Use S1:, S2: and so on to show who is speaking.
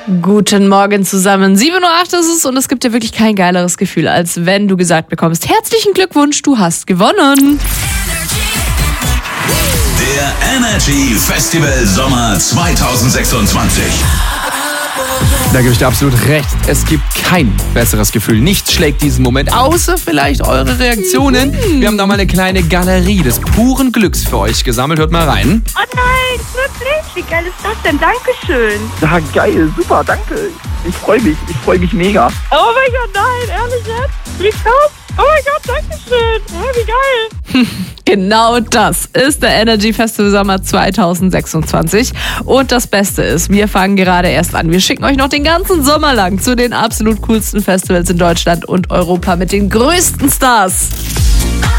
S1: Guten Morgen zusammen. 7:08 Uhr ist es und es gibt ja wirklich kein geileres Gefühl, als wenn du gesagt bekommst, herzlichen Glückwunsch, du hast gewonnen.
S2: Der Energy Festival Sommer 2026.
S3: Da gebe ich dir absolut recht. Es gibt kein besseres Gefühl. Nichts schlägt diesen Moment, außer vielleicht eure Reaktionen. Wir haben da mal eine kleine Galerie des puren Glücks für euch gesammelt. Hört mal rein.
S4: Oh nein, wirklich? Wie geil ist das denn? Dankeschön.
S5: Ja, geil, super, danke. Ich freue mich mega.
S4: Oh mein Gott, nein, ehrlich jetzt? Wie krass. Oh mein Gott, Dankeschön. Ja, wie geil.
S1: Genau das ist der Energy Festival Sommer 2026. Und das Beste ist, wir fangen gerade erst an. Wir schicken euch noch den ganzen Sommer lang zu den absolut coolsten Festivals in Deutschland und Europa mit den größten Stars.